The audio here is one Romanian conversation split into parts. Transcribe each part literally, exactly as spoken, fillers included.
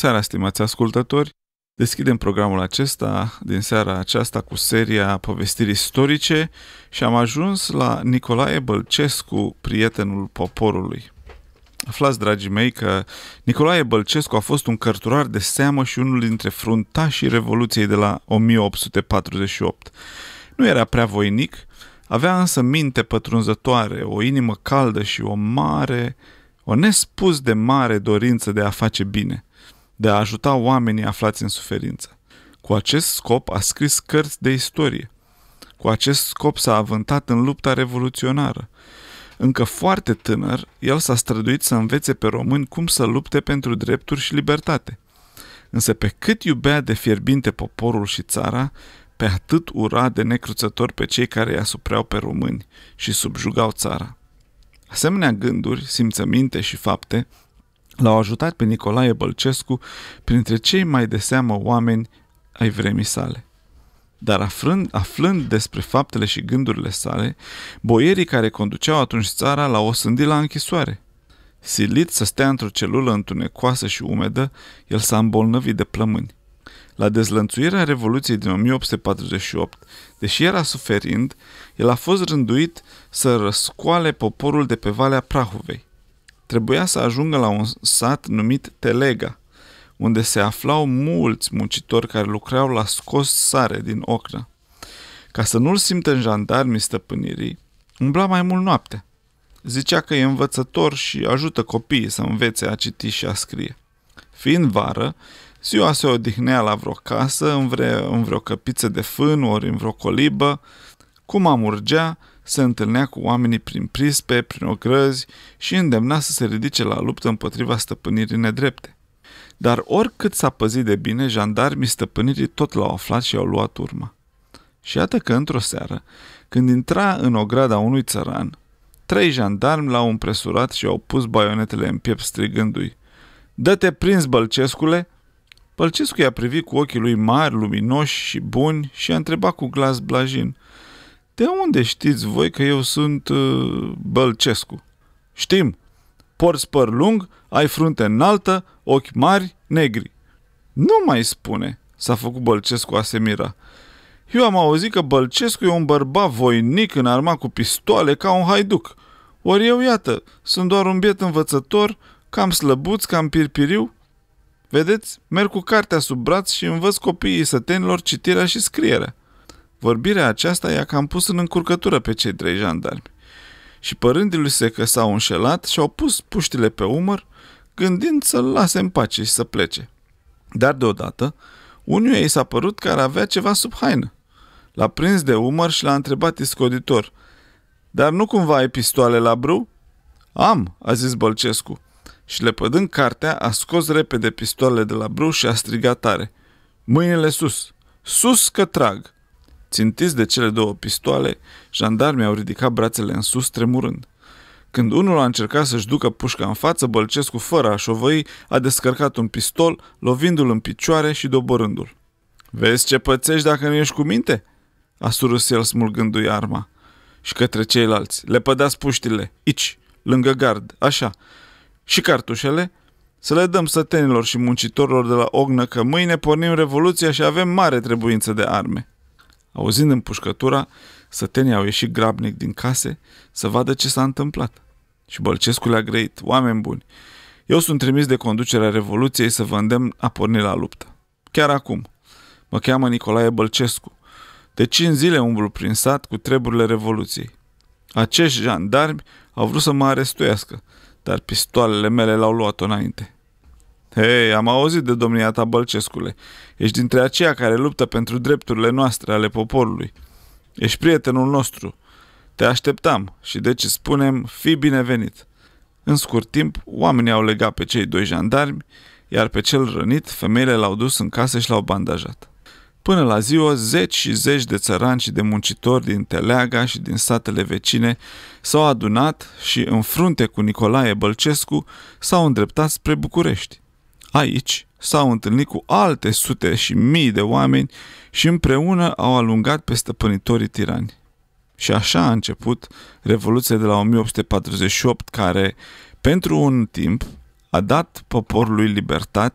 seara, stimați ascultători! Deschidem programul acesta din seara aceasta cu seria povestiri istorice și am ajuns la Nicolae Bălcescu, prietenul poporului. Aflați, dragii mei, că Nicolae Bălcescu a fost un cărturar de seamă și unul dintre fruntașii Revoluției de la o mie opt sute patruzeci și opt. Nu era prea voinic, avea însă minte pătrunzătoare, o inimă caldă și o mare, o nespus de mare dorință de a face bine, de a ajuta oamenii aflați în suferință. Cu acest scop a scris cărți de istorie. Cu acest scop s-a avântat în lupta revoluționară. Încă foarte tânăr, el s-a străduit să învețe pe români cum să lupte pentru drepturi și libertate. Însă pe cât iubea de fierbinte poporul și țara, pe atât ura de necruțător pe cei care îi asupreau pe români și subjugau țara. Asemenea gânduri, simțăminte și fapte l-au ajutat pe Nicolae Bălcescu printre cei mai de seamă oameni ai vremii sale. Dar aflând, aflând despre faptele și gândurile sale, boierii care conduceau atunci țara l-au osândit la închisoare. Silit să stea într-o celulă întunecoasă și umedă, el s-a îmbolnăvit de plămâni. La dezlănțuirea Revoluției din o mie opt sute patruzeci și opt, deși era suferind, el a fost rânduit să răscoale poporul de pe Valea Prahovei. Trebuia să ajungă la un sat numit Telega, unde se aflau mulți muncitori care lucrau la scos sare din ocnă. Ca să nu-l simtă în jandarmii stăpânirii, umbla mai mult noaptea. Zicea că e învățător și ajută copiii să învețe a citi și a scrie. Fiind vară, ziua se odihnea la vreo casă, în, vre, în vreo căpiță de fân, ori în vreo colibă. Cum amurgea, se întâlnea cu oamenii prin prispe, prin ogrăzi și îndemna să se ridice la luptă împotriva stăpânirii nedrepte. Dar oricât s-a păzit de bine, jandarmii stăpânirii tot l-au aflat și au luat urma. Și iată că într-o seară, când intra în ograda unui țăran, trei jandarmi l-au împresurat și au pus baionetele în piept strigându-i: "Dă-te prins, Bălcescule!" Bălcescu i-a privit cu ochii lui mari, luminoși și buni și a întrebat cu glas blajin: "De unde știți voi că eu sunt uh, Bălcescu?" "Știm. Porți păr lung, ai frunte înaltă, ochi mari, negri." "Nu mai spune," s-a făcut Bălcescu a se mira. "Eu am auzit că Bălcescu e un bărbat voinic înarmat cu pistoale ca un haiduc. Ori eu, iată, sunt doar un biet învățător, cam slăbuț, cam pirpiriu. Vedeți, merg cu cartea sub braț și învăț copiii sătenilor citirea și scrierea." Vorbirea aceasta i-a cam pus în încurcătură pe cei trei jandarmi. Și părându-i că s-au înșelat, și-au pus puștile pe umăr, gândind să-l lase în pace și să plece. Dar deodată, unuia i s-a părut că ar avea ceva sub haină. L-a prins de umăr și l-a întrebat iscoditor: "Dar nu cumva ai pistoale la brâu?" "Am," a zis Bălcescu. Și lepădând cartea, a scos repede pistoalele de la brâu și a strigat tare: "Mâinile sus! Sus că trag!" Țintiți de cele două pistoale, jandarmii au ridicat brațele în sus, tremurând. Când unul a încercat să-și ducă pușca în față, Bălcescu, fără a șovăi, a descărcat un pistol, lovindu-l în picioare și doborându-l. "Vezi ce pățești dacă nu ești cu minte?" a surâs el, smulgându-i arma. Și către ceilalți: "Lepădați puștile, aici, lângă gard, așa. Și cartușele? Să le dăm sătenilor și muncitorilor de la ognă, că mâine pornim revoluția și avem mare trebuință de arme." Auzind împușcătura, sătenii au ieșit grabnic din case să vadă ce s-a întâmplat. Și Bălcescu le-a grăit: "Oameni buni, eu sunt trimis de conducerea Revoluției să vă îndemn a porni la luptă. Chiar acum. Mă cheamă Nicolae Bălcescu. De cinci zile umblu prin sat cu treburile Revoluției. Acești jandarmi au vrut să mă arestuiască, dar pistoalele mele l-au luat-o înainte." "Hei, am auzit de domnia ta, Bălcescule. Ești dintre aceia care luptă pentru drepturile noastre ale poporului. Ești prietenul nostru. Te așteptam și deci îți spunem, fii binevenit." În scurt timp, oamenii au legat pe cei doi jandarmi, iar pe cel rănit, femeile l-au dus în casă și l-au bandajat. Până la ziua, zeci și zeci de țărani și de muncitori din Teleaga și din satele vecine s-au adunat și, în frunte cu Nicolae Bălcescu, s-au îndreptat spre București. Aici s-au întâlnit cu alte sute și mii de oameni și împreună au alungat pe stăpânitorii tirani. Și așa a început Revoluția de la o mie opt sute patruzeci și opt, care, pentru un timp, a dat poporului libertate,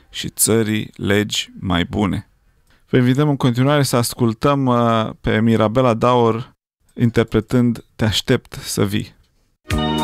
și țării legi mai bune. Vă invităm în continuare să ascultăm pe Mirabela Daur interpretând Te aștept să vii.